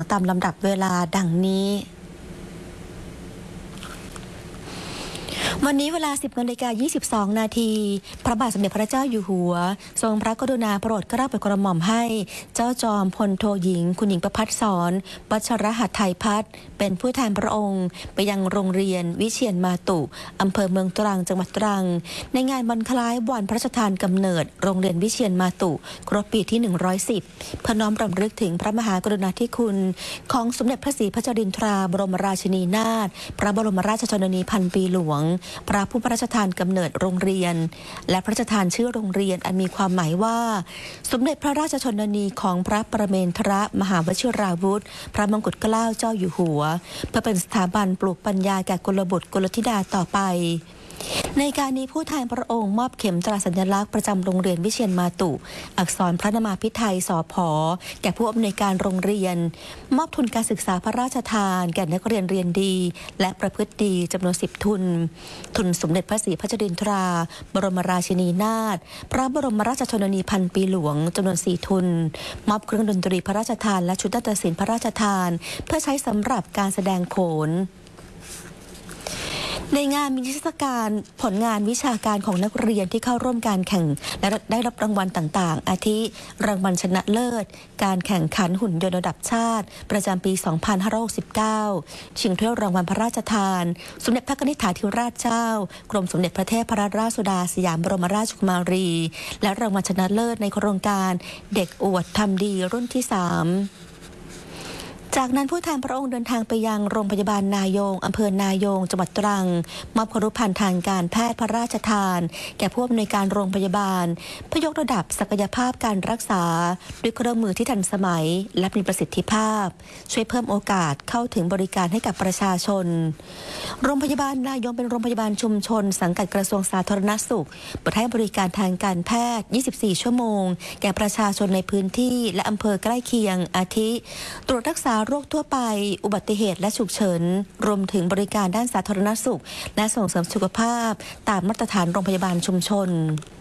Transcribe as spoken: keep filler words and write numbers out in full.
ตามลำดับเวลาดังนี้วันนี้เวลา สิบนาฬิกายี่สิบสอง นาทีพระบาทสมเด็จพระเจ้าอยู่หัวทรงพระกรุณาโปรดเกล้าโปรดกระหม่อมให้เจ้าจอมพลโทหญิงคุณหญิงประภัสสรวัชรหัตถ์ไทยพัฒน์เป็นผู้แทนพระองค์ไปยังโรงเรียนวิเชียรมาตุอำเภอเมืองตรังจังหวัดตรังในงานวันคล้ายวันพระราชทานกำเนิดโรงเรียนวิเชียรมาตุครบปีที่หนึ่งร้อยสิบเพื่อน้อมรำลึกถึงพระมหากรุณาธิคุณของสมเด็จพระศรีพัชรินทราบรมราชินีนาถพระบรมราชชนนีพันปีหลวงพระผู้พระราชทานกำเนิดโรงเรียนและพระราชทานชื่อโรงเรียนอันมีความหมายว่าสมเด็จพระราชชนนีของพระประเมนทรมหาวชิราวุธพระมงกุฎเกล้าเจ้าอยู่หัวเพื่อเป็นสถาบันปลูกปัญญาแก่กุลบุตรกุลธิดาต่อไปในการนี้ผู้แทนพระองค์มอบเข็มตราสัญลักษณ์ประจำโรงเรียนวิเชียรมาตุอักษรพระนามาภิไธยสผแก่ผู้อำนวยการโรงเรียนมอบทุนการศึกษาพระราชทานแก่นักเรียนเรียนดีและประพฤติดีจำนวนสิบทุนทุนสมเด็จพระศรีพัชรินทราบรมราชินีนาถพระบรมราชชนนีพันปีหลวงจำนวนสี่ทุนมอบเครื่องดนตรีพระราชทานและชุดนาฏศิลป์พระราชทานเพื่อใช้สำหรับการแสดงโขนในงานมีนิทรรศการผลงานวิชาการของนักเรียนที่เข้าร่วมการแข่งและได้รับรางวัลต่างๆอาทิรางวัลชนะเลิศการแข่งขันหุ่นยนต์ระดับชาติประจำปี สองพันห้าร้อยหกสิบเก้า ชิงถ้วยรางวัลพระราชทานสมเด็จพระนิธิถาธิราชเจ้ากรมสมเด็จพระเทพรัตนราชสุดาสยามบรมราชกุมารีและรางวัลชนะเลิศในโครงการเด็กอวดทำดีรุ่นที่สามจากนั้นผู้แทนพระองค์เดินทางไปยังโรงพยาบาลนายงอำเภอนายงจังหวัดตรังมอบครุภัณฑ์ทางการแพทย์พระราชทานแก่ผู้อำนวยการโรงพยาบาลเพื่อยกระดับศักยภาพการรักษาด้วยเครื่องมือที่ทันสมัยและมีประสิทธิภาพช่วยเพิ่มโอกาสเข้าถึงบริการให้กับประชาชนโรงพยาบาลนายงเป็นโรงพยาบาลชุมชนสังกัดกระทรวงสาธารณสุขเปิดให้บริการทางการแพทย์ยี่สิบสี่ชั่วโมงแก่ประชาชนในพื้นที่และอำเภอใกล้เคียงอาทิตรวจรักษาโรคทั่วไปอุบัติเหตุและฉุกเฉินรวมถึงบริการด้านสาธารณสุขและส่งเสริมสุขภาพตามมาตรฐานโรงพยาบาลชุมชน